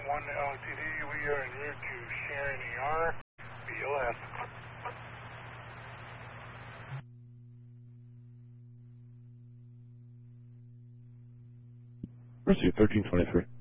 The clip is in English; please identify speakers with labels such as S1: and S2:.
S1: LTD, we are en route to Sharon ER, BLS.
S2: Mercy 1323.